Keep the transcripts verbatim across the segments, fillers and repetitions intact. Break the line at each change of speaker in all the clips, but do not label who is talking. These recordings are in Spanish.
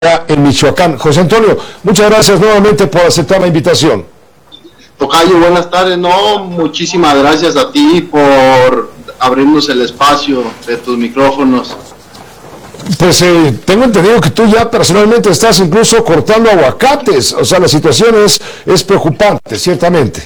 en Michoacán. José Antonio, muchas gracias nuevamente por aceptar la invitación.
Tocayo, buenas tardes. No, muchísimas gracias a ti por abrirnos el espacio de tus micrófonos.
Pues eh, tengo entendido que tú ya personalmente estás incluso cortando aguacates, o sea, la situación es, es preocupante, ciertamente.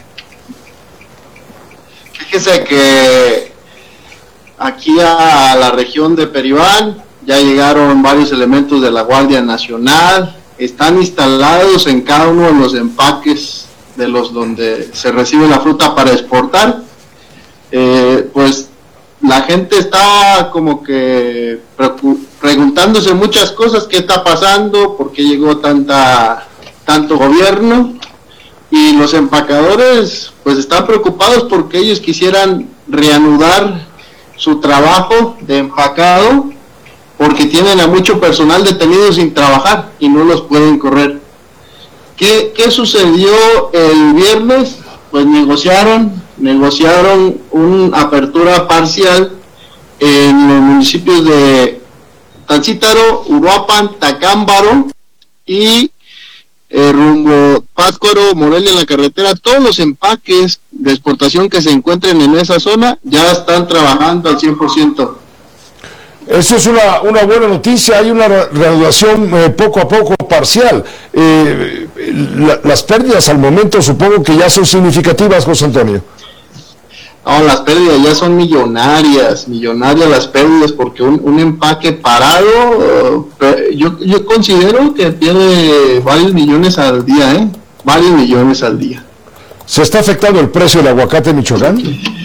Fíjese que aquí a la región de Peribán ya llegaron varios elementos de la Guardia Nacional, están instalados en cada uno de los empaques de los donde se recibe la fruta para exportar. Eh, pues la gente está como que preguntándose muchas cosas, qué está pasando, por qué llegó tanta tanto gobierno, y los empacadores pues están preocupados porque ellos quisieran reanudar su trabajo de empacado, porque tienen a mucho personal detenido sin trabajar y no los pueden correr. ¿Qué, qué sucedió el viernes? Pues negociaron, negociaron una apertura parcial en los municipios de Tancítaro, Uruapan, Tacámbaro y eh, rumbo Pátzcuaro, Morelia, en la carretera. Todos los empaques de exportación que se encuentren en esa zona ya están trabajando al cien por ciento.
Eso es una, una buena noticia. Hay una reanudación eh, poco a poco parcial. Eh, la, las pérdidas al momento supongo que ya son significativas, José Antonio.
No, las pérdidas ya son millonarias, millonarias las pérdidas, porque un, un empaque parado, uh, yo, yo considero que pierde varios millones al día, ¿eh? Varios millones al día.
¿Se está afectando el precio del aguacate en Michoacán?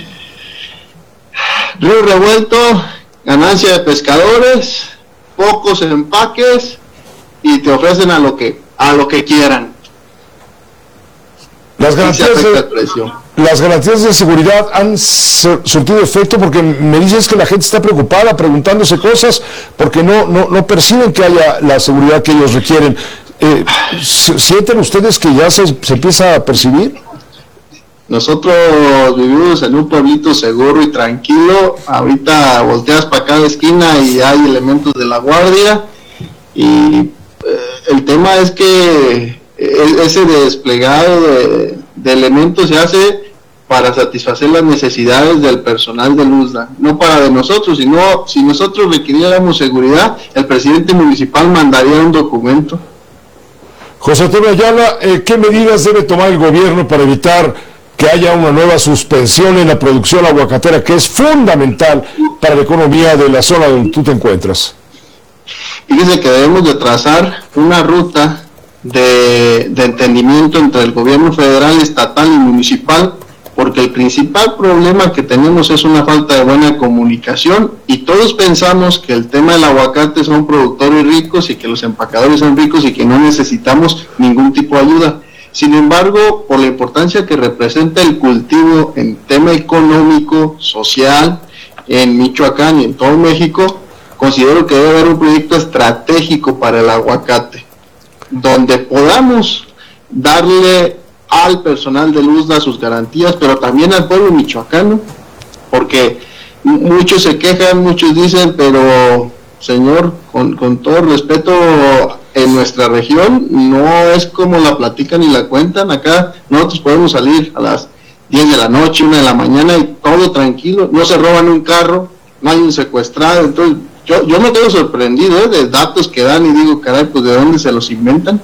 Río revuelto, ganancia de pescadores, pocos empaques y te ofrecen a lo que a lo que quieran.
Las garantías de, las garantías de seguridad han surtido efecto, porque me dices que la gente está preocupada, preguntándose cosas, porque no no, no perciben que haya la seguridad que ellos requieren. Eh, ¿Sienten ustedes que ya se, se empieza a percibir?
Nosotros vivimos en un pueblito seguro y tranquilo. Ahorita volteas para cada esquina y hay elementos de la guardia, y eh, el tema es que ese desplegado de, de elementos se hace para satisfacer las necesidades del personal de Luzda, no para de nosotros. Sino si nosotros requiriéramos seguridad, el presidente municipal mandaría un documento.
José Antonio Ayala, eh, ¿qué medidas debe tomar el gobierno para evitar que haya una nueva suspensión en la producción aguacatera, que es fundamental para la economía de la zona donde tú te encuentras?
Fíjese que debemos de trazar una ruta de, de entendimiento entre el gobierno federal, estatal y municipal, porque el principal problema que tenemos es una falta de buena comunicación, y todos pensamos que el tema del aguacate son productores ricos y que los empacadores son ricos y que no necesitamos ningún tipo de ayuda. Sin embargo, por la importancia que representa el cultivo en tema económico, social, en Michoacán y en todo México, considero que debe haber un proyecto estratégico para el aguacate, donde podamos darle al personal de Luzda sus garantías, pero también al pueblo michoacano, porque muchos se quejan, muchos dicen, pero señor, con, con todo respeto, en nuestra región no es como la platican y la cuentan. Acá nosotros podemos salir a las diez de la noche, una de la mañana y todo tranquilo, no se roban un carro, no hay un secuestrado. Entonces yo, yo me quedo sorprendido ¿eh? de datos que dan, y digo, caray, pues ¿de dónde se los inventan?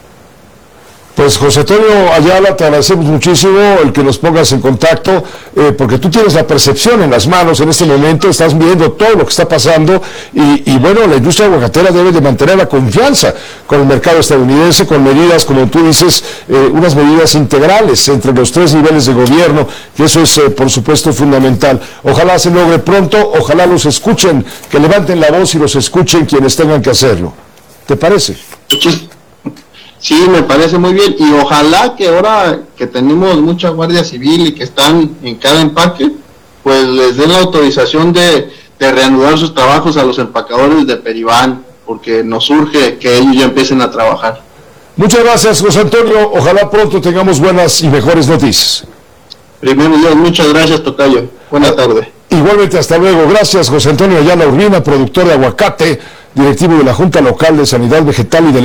Pues José Antonio Ayala, te agradecemos muchísimo el que nos pongas en contacto, eh, porque tú tienes la percepción en las manos en este momento, estás viendo todo lo que está pasando, y, y bueno, la industria aguacatera debe de mantener la confianza con el mercado estadounidense, con medidas, como tú dices, eh, unas medidas integrales entre los tres niveles de gobierno, que eso es, eh, por supuesto, fundamental. Ojalá se logre pronto, ojalá los escuchen, que levanten la voz y los escuchen quienes tengan que hacerlo. ¿Te parece?
Sí, me parece muy bien, y ojalá que ahora que tenemos mucha Guardia Civil y que están en cada empaque, pues les den la autorización de, de reanudar sus trabajos a los empacadores de Peribán, porque nos urge que ellos ya empiecen a trabajar.
Muchas gracias, José Antonio, ojalá pronto tengamos buenas y mejores noticias.
Primero Dios, muchas gracias, tocayo. Buena tarde.
Igualmente, hasta luego. Gracias, José Antonio Ayala Urbina, productor de aguacate directivo de la Junta Local de Sanidad Vegetal y de